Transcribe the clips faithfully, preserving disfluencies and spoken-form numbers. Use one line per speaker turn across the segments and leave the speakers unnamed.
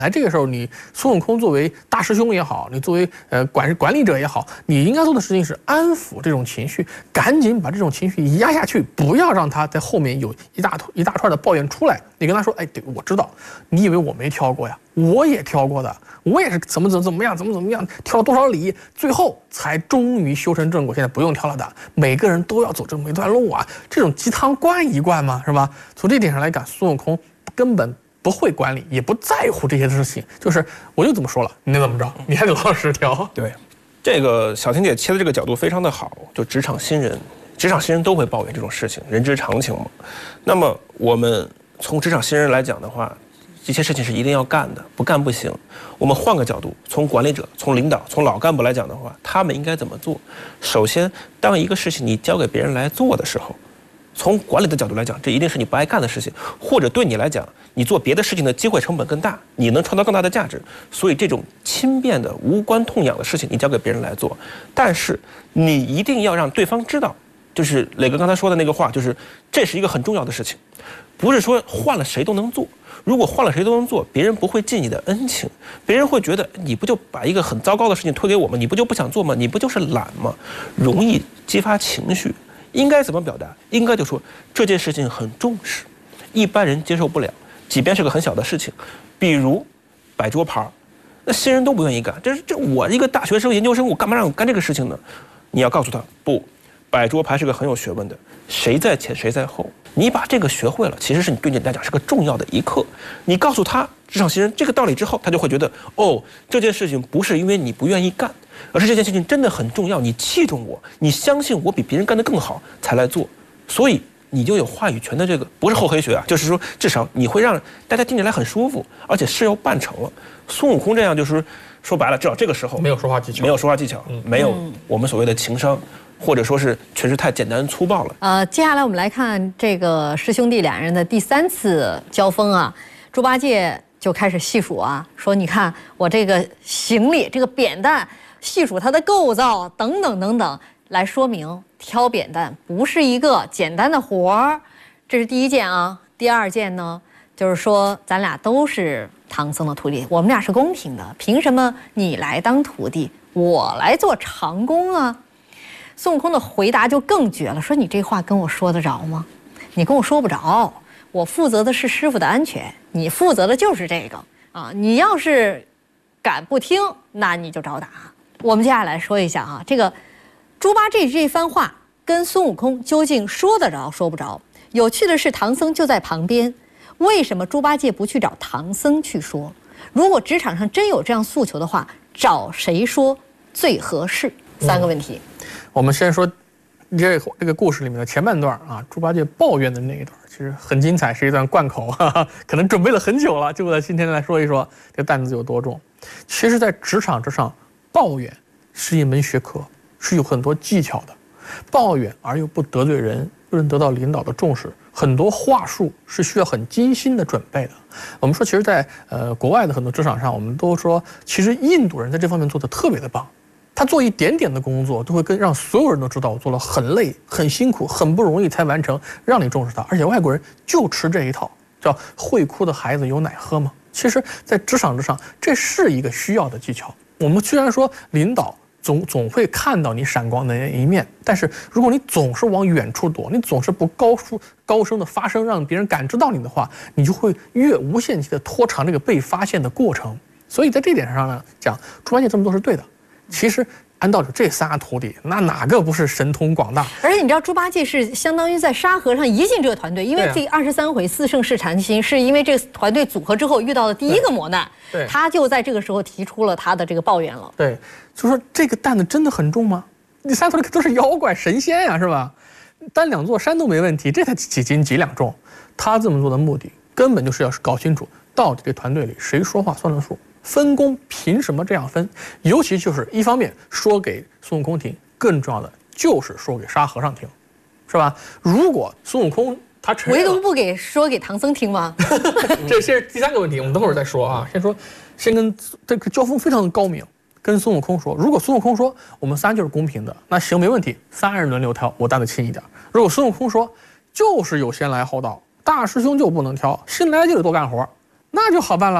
来这个时候，你孙悟空作为大师兄也好，你作为呃管管理者也好，你应该做的事情是安抚这种情绪，赶紧把这种情绪压下去，不要让他在后面有一大一大串的抱怨出来。你跟他说，哎，对，我知道，你以为我没挑过呀？我也挑过的，我也是怎么怎么怎么样，怎么怎么样，挑了多少里，最后才终于修成正果。现在不用挑了的，每个人都要走这么一段路啊，这种鸡汤灌一灌嘛，是吧？从这点上来讲，孙悟空根本不会管理，也不在乎这些事情，就是我就这么说了，你怎么着，你还得老实挑。
对，这个小婷姐切的这个角度非常的好，就职场新人，职场新人都会抱怨这种事情，人之常情嘛。那么我们从职场新人来讲的话，这些事情是一定要干的，不干不行。我们换个角度，从管理者、从领导、从老干部来讲的话，他们应该怎么做？首先，当一个事情你交给别人来做的时候，从管理的角度来讲，这一定是你不爱干的事情，或者对你来讲，你做别的事情的机会成本更大，你能创造更大的价值。所以这种轻便的、无关痛痒的事情，你交给别人来做。但是你一定要让对方知道，就是磊哥刚才说的那个话，就是这是一个很重要的事情，不是说换了谁都能做。如果换了谁都能做，别人不会记你的恩情，别人会觉得你不就把一个很糟糕的事情推给我们，你不就不想做吗？你不就是懒吗？容易激发情绪。应该怎么表达？应该就说这件事情很重视，一般人接受不了，即便是个很小的事情，比如摆桌牌，那新人都不愿意干。这是这我一个大学生、研究生，我干嘛让我干这个事情呢？你要告诉他，不，摆桌牌是个很有学问的，谁在前谁在后。你把这个学会了，其实是你对你来讲是个重要的一课。你告诉他职场新人这个道理之后，他就会觉得，哦，这件事情不是因为你不愿意干，而是这件事情真的很重要，你器重我，你相信我比别人干得更好才来做，所以你就有话语权的这个，不是厚黑学啊，就是说至少你会让大家听起来很舒服，而且事要办成了。孙悟空这样就是说白了，至少这个时候
没有说话技巧，
没有说话技巧，嗯、没有我们所谓的情商。或者说是确实太简单粗暴了。
呃，接下来我们来看这个师兄弟两人的第三次交锋啊，猪八戒就开始细数啊，说你看我这个行李这个扁担，细数它的构造等等等等，来说明挑扁担不是一个简单的活儿。这是第一件啊。第二件呢，就是说咱俩都是唐僧的徒弟，我们俩是公平的，凭什么你来当徒弟，我来做长工啊？孙悟空的回答就更绝了，说你这话跟我说得着吗？你跟我说不着，我负责的是师傅的安全，你负责的就是这个啊！你要是敢不听，那你就找打。我们接下来说一下啊，这个猪八戒这番话跟孙悟空究竟说得着说不着？有趣的是，唐僧就在旁边，为什么猪八戒不去找唐僧去说？如果职场上真有这样诉求的话，找谁说最合适？三个问题。嗯
我们先说这个这个故事里面的前半段啊，猪八戒抱怨的那一段，其实很精彩，是一段贯口，哈哈，可能准备了很久了，就在今天来说一说这个担子有多重。其实，在职场之上，抱怨是一门学科，是有很多技巧的。抱怨而又不得罪人，又能得到领导的重视，很多话术是需要很精心的准备的。我们说，其实在，在呃国外的很多职场上，我们都说，其实印度人在这方面做得特别的棒。他做一点点的工作，都会跟让所有人都知道我做了很累、很辛苦、很不容易才完成，让你重视他。而且外国人就吃这一套，叫会哭的孩子有奶喝吗？其实，在职场之上，这是一个需要的技巧。我们虽然说领导总总会看到你闪光的一面，但是如果你总是往远处躲，你总是不高出高声的发声，让别人感知到你的话，你就会越无限期的拖长这个被发现的过程。所以在这点上呢，讲猪八戒这么做是对的。其实按道理，这仨徒弟那哪个不是神通广大？
而且你知道，猪八戒是相当于在沙和尚一进这个团队，因为第二十三回四圣试禅心，是因为这个团队组合之后遇到的第一个磨难，
对，
他就在这个时候提出了他的这个抱怨了。
对，就说这个担子真的很重吗？你仨徒弟都是妖怪神仙呀，是吧？担两座山都没问题，这才几斤几两重。他这么做的目的，根本就是要搞清楚到底这团队里谁说话算了数。分工凭什么这样分？尤其就是一方面说给孙悟空听，更重要的就是说给沙和尚听，是吧？如果孙悟空他承认，
唯独不给说给唐僧听吗？
这先是第三个问题，我们等会儿再说啊。先说，先跟这个交锋非常的高明，跟孙悟空说，如果孙悟空说我们仨就是公平的，那行没问题，仨人轮流挑，我担得轻一点。如果孙悟空说就是有先来后到，大师兄就不能挑，新来就得多干活，那就好办了。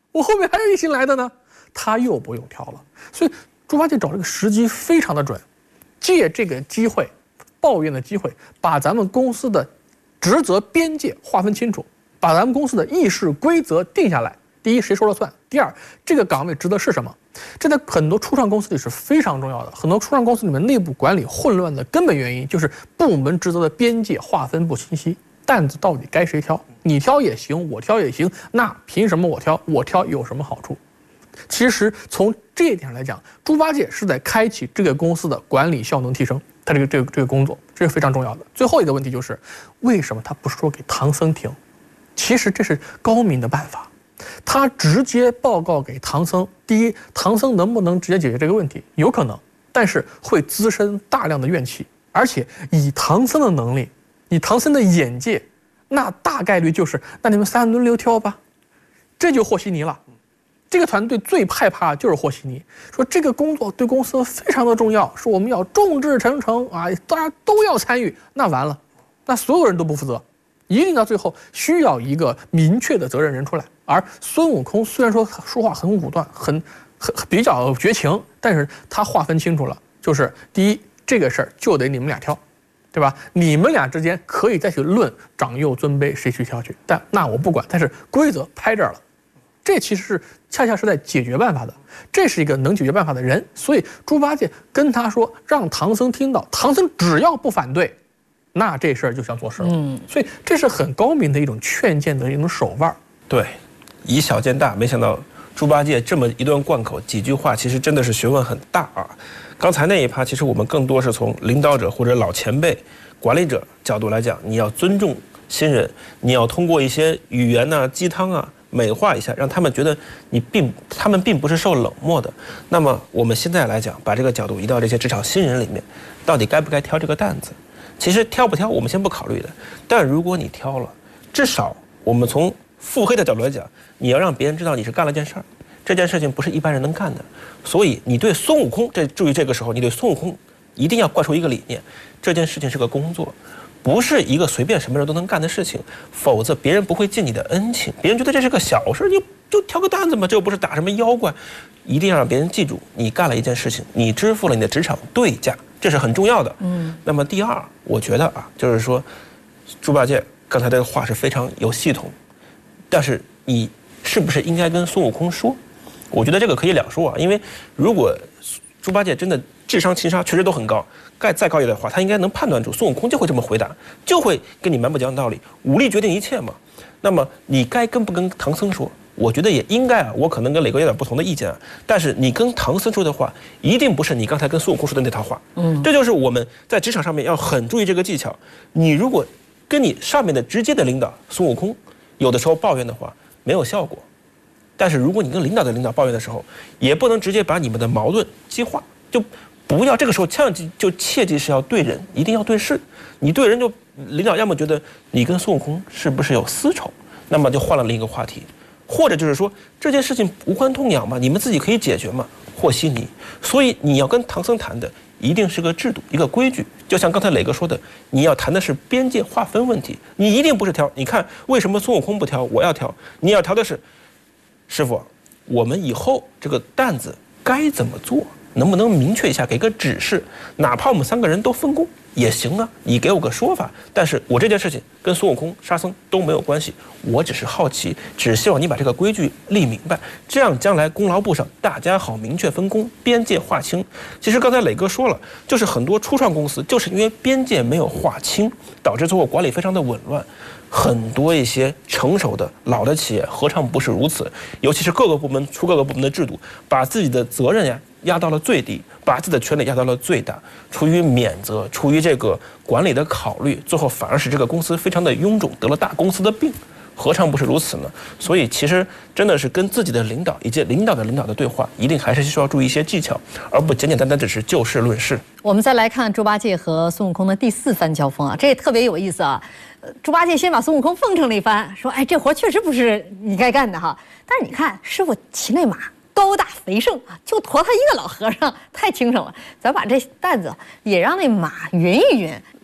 我后面还有一新来的呢，他又不用挑了。所以猪八戒找这个时机非常的准，借这个机会，抱怨的机会，把咱们公司的职责边界划分清楚，把咱们公司的议事规则定下来。第一，谁说了算？第二，这个岗位职责是什么？这在很多初创公司里是非常重要的。很多初创公司里面内部管理混乱的根本原因就是部门职责的边界划分不清晰，担子到底该谁挑？你挑也行，我挑也行，那凭什么我挑？我挑有什么好处？其实从这一点来讲，猪八戒是在开启这个公司的管理效能提升，他这个这个这个工作，这是非常重要的。最后一个问题就是，为什么他不说给唐僧听？其实这是高明的办法。他直接报告给唐僧，第一，唐僧能不能直接解决这个问题？有可能，但是会滋生大量的怨气，而且以唐僧的能力，以唐僧的眼界，那大概率就是，那你们仨轮流挑吧，这就和稀泥了。这个团队最害怕就是和稀泥，说这个工作对公司非常的重要，说我们要众志成城啊，大家都要参与，那完了，那所有人都不负责。一定到最后需要一个明确的责任人出来，而孙悟空虽然说说话很武断，很很比较绝情，但是他划分清楚了，就是第一，这个事儿就得你们俩挑，对吧？你们俩之间可以再去论长幼尊卑谁去挑去，但那我不管，但是规则拍这儿了，这其实是恰恰是在解决办法的，这是一个能解决办法的人，所以猪八戒跟他说让唐僧听到，唐僧只要不反对。那这事儿就像做事了，嗯，所以这是很高明的一种劝谏的一种手腕。
对，以小见大，没想到猪八戒这么一段贯口，几句话，其实真的是学问很大啊。刚才那一趴，其实我们更多是从领导者或者老前辈、管理者角度来讲，你要尊重新人，你要通过一些语言呐、鸡汤啊，美化一下，让他们觉得你并他们并不是受冷漠的。那么我们现在来讲，把这个角度移到这些职场新人里面，到底该不该挑这个担子？其实挑不挑我们先不考虑的，但如果你挑了，至少我们从腹黑的角度来讲，你要让别人知道你是干了件事儿，这件事情不是一般人能干的。所以你对孙悟空，这注意这个时候你对孙悟空一定要灌输一个理念，这件事情是个工作，不是一个随便什么人都能干的事情，否则别人不会尽你的恩情，别人觉得这是个小事，你就挑个担子嘛，这又不是打什么妖怪。一定要让别人记住，你干了一件事情，你支付了你的职场对价，这是很重要的。嗯，那么第二，我觉得啊，就是说，猪八戒刚才这个话是非常有系统，但是你是不是应该跟孙悟空说？我觉得这个可以两说啊，因为如果猪八戒真的智商、情商确实都很高，该再高一点的话，他应该能判断出孙悟空就会这么回答，就会跟你蛮不讲道理，武力决定一切嘛。那么你该跟不跟唐僧说？我觉得也应该啊，我可能跟磊哥有点不同的意见啊，但是你跟唐僧说的话，一定不是你刚才跟孙悟空说的那套话。嗯，这就是我们在职场上面要很注意这个技巧。你如果跟你上面的直接的领导孙悟空，有的时候抱怨的话没有效果，但是如果你跟领导的领导抱怨的时候，也不能直接把你们的矛盾激化，就不要这个时候千万记就切记是要对人，一定要对事。你对人就领导要么觉得你跟孙悟空是不是有私仇，那么就换了另一个话题。或者就是说这件事情无关痛痒嘛，你们自己可以解决嘛，和稀泥。所以你要跟唐僧谈的一定是个制度，一个规矩。就像刚才磊哥说的，你要谈的是边界划分问题，你一定不是挑。你看为什么孙悟空不挑，我要挑？你要挑的是，师傅，我们以后这个担子该怎么做？能不能明确一下，给个指示？哪怕我们三个人都分工也行啊，你给我个说法。但是我这件事情跟孙悟空、沙僧都没有关系，我只是好奇，只希望你把这个规矩立明白，这样将来功劳簿上大家好明确分工，边界划清。其实刚才磊哥说了，就是很多初创公司就是因为边界没有划清，导致最后管理非常的紊乱。很多一些成熟的老的企业何尝不是如此？尤其是各个部门出各个部门的制度，把自己的责任呀压到了最低，把自己的权利压到了最大，出于免责，出于这个管理的考虑，最后反而使这个公司非常的臃肿，得了大公司的病。何尝不是如此呢？所以其实真的是跟自己的领导以及领导的领导的对话，一定还是需要注意一些技巧，而不简简单单只是就事论事。
我们再来看猪八戒和孙悟空的第四番交锋啊，这也特别有意思啊。猪八戒先把孙悟空奉承了一番，说：“哎，这活确实不是你该干的哈。”但是你看，师傅骑那马高大肥盛啊，就驮他一个老和尚，太轻省了。咱把这担子也让那马匀一匀。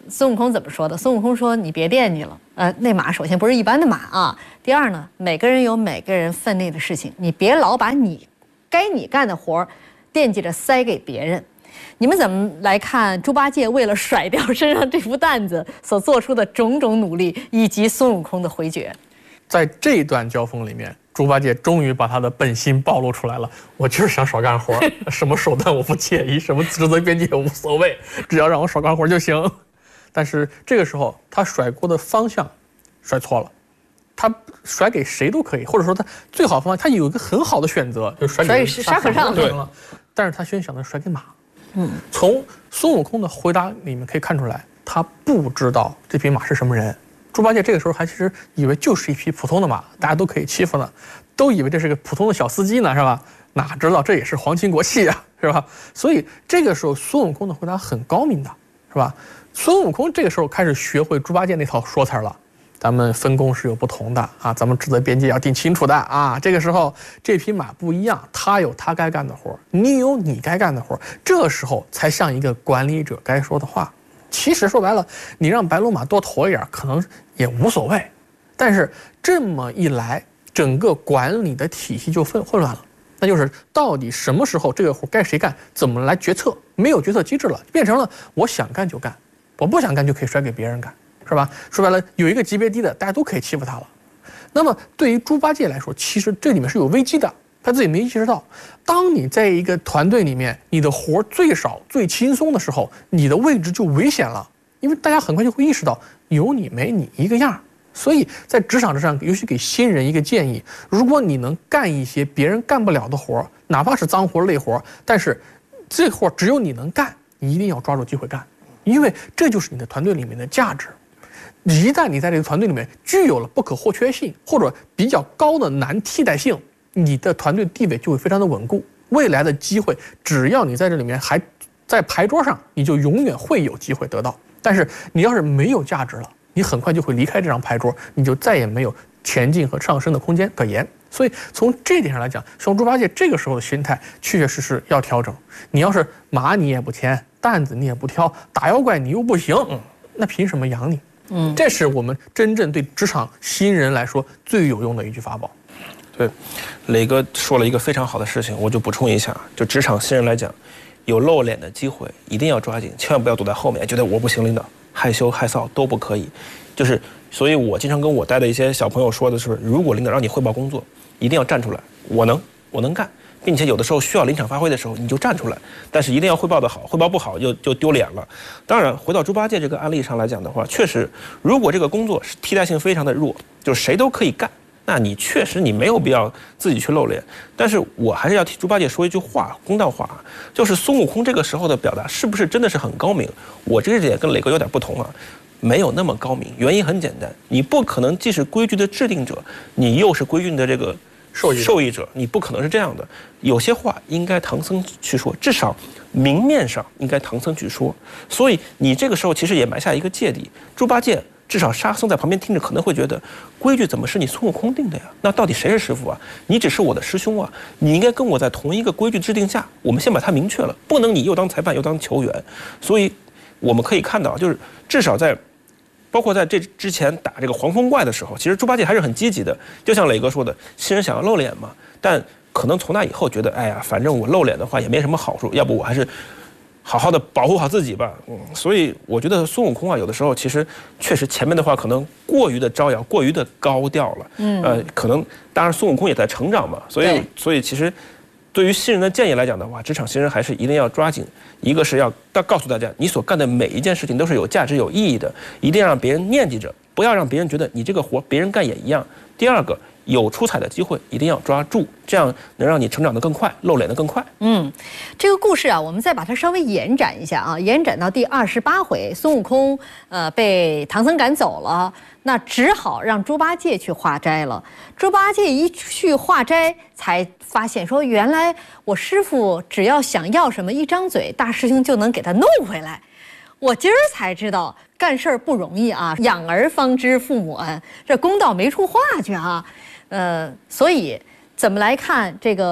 孙悟空怎么说的？孙悟空说：“你别惦记了，呃，那马首先不是一般的马啊。第二呢，每个人有每个人分内的事情，你别老把你该你干的活儿惦记着塞给别人。”你们怎么来看猪八戒为了甩掉身上这副担子所做出的种种努力，以及孙悟空的回绝？
在这段交锋里面，猪八戒终于把他的本心暴露出来了。我就是想少干活，什么手段我不介意，什么职责边界也无所谓，只要让我少干活就行。但是这个时候，他甩锅的方向甩错了。他甩给谁都可以，或者说他最好方法，他有一个很好的选择，就甩给
沙和尚
对了。但是他先想的甩给马。嗯，从孙悟空的回答里面可以看出来，他不知道这匹马是什么人。猪八戒这个时候还其实以为就是一匹普通的马，大家都可以欺负呢，都以为这是个普通的小司机呢，是吧？哪知道这也是皇亲国戚啊，是吧？所以这个时候孙悟空的回答很高明的，是吧？孙悟空这个时候开始学会猪八戒那套说辞了。咱们分工是有不同的啊，咱们职责边界要定清楚的啊。这个时候这匹马不一样，他有他该干的活，你有你该干的活，这时候才像一个管理者该说的话。其实说白了，你让白龙马多驮一点，可能也无所谓。但是这么一来，整个管理的体系就混混乱了。那就是到底什么时候这个活该谁干，怎么来决策？没有决策机制了，变成了我想干就干，我不想干就可以甩给别人干。是吧？说白了，有一个级别低的，大家都可以欺负他了。那么对于猪八戒来说，其实这里面是有危机的，他自己没意识到。当你在一个团队里面，你的活最少、最轻松的时候，你的位置就危险了，因为大家很快就会意识到有你没你一个样。所以在职场之上，尤其给新人一个建议：如果你能干一些别人干不了的活，哪怕是脏活累活，但是这活只有你能干，你一定要抓住机会干，因为这就是你的团队里面的价值。一旦你在这个团队里面具有了不可或缺性或者比较高的难替代性，你的团队地位就会非常的稳固。未来的机会，只要你在这里面还在牌桌上，你就永远会有机会得到。但是你要是没有价值了，你很快就会离开这张牌桌，你就再也没有前进和上升的空间可言。所以从这一点上来讲，像猪八戒这个时候的心态确确实实要调整。你要是马你也不牵，担子你也不挑，打妖怪你又不行，那凭什么养你？嗯，这是我们真正对职场新人来说最有用的一句法宝。
对，磊哥说了一个非常好的事情，我就补充一下，就职场新人来讲，有露脸的机会一定要抓紧，千万不要躲在后面，觉得我不行，领导害羞害臊都不可以。就是，所以我经常跟我带的一些小朋友说的是，如果领导让你汇报工作，一定要站出来，我能，我能干。并且有的时候需要临场发挥的时候，你就站出来，但是一定要汇报得好，汇报不好就就丢脸了。当然，回到猪八戒这个案例上来讲的话，确实，如果这个工作是替代性非常的弱，就是谁都可以干，那你确实你没有必要自己去露脸。但是我还是要替猪八戒说一句话，公道话，就是孙悟空这个时候的表达是不是真的是很高明？我这个点跟磊哥有点不同啊。没有那么高明，原因很简单，你不可能既是规矩的制定者，你又是规矩的这个受益受益者，你不可能是这样的。有些话应该唐僧去说，至少明面上应该唐僧去说。所以你这个时候其实也埋下一个芥蒂。猪八戒至少沙僧在旁边听着可能会觉得，规矩怎么是你孙悟空定的呀？那到底谁是师傅啊？你只是我的师兄啊，你应该跟我在同一个规矩制定下，我们先把它明确了，不能你又当裁判又当球员。所以我们可以看到，就是至少在。包括在这之前打这个黄风怪的时候，其实猪八戒还是很积极的。就像磊哥说的，新人想要露脸嘛，但可能从那以后觉得，哎呀，反正我露脸的话也没什么好处，要不我还是好好的保护好自己吧。嗯，所以我觉得孙悟空啊，有的时候其实确实前面的话可能过于的招摇，过于的高调了。嗯，呃，可能当然孙悟空也在成长嘛，所以所以其实。对于新人的建议来讲的话，职场新人还是一定要抓紧。一个是要告诉大家，你所干的每一件事情都是有价值、有意义的，一定要让别人念记着，不要让别人觉得你这个活别人干也一样。第二个，有出彩的机会一定要抓住，这样能让你成长得更快，露脸得更快。
嗯，这个故事啊，我们再把它稍微延展一下啊，延展到第二十八回，孙悟空呃被唐僧赶走了。那只好让猪八戒去化斋了。猪八戒一去化斋，才发现说，原来我师父只要想要什么，一张嘴，大师兄就能给他弄回来。我今儿才知道，干事儿不容易啊，养儿方知父母恩，这公道没处话去啊。呃，所以怎么来看这个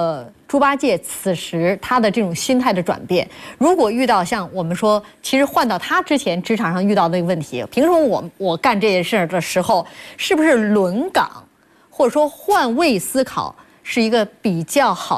猪八戒此时他的这种心态的转变，如果遇到像我们说，其实换到他之前职场上遇到的那个问题，凭什么我我干这件事儿的时候，是不是轮岗或者说换位思考是一个比较好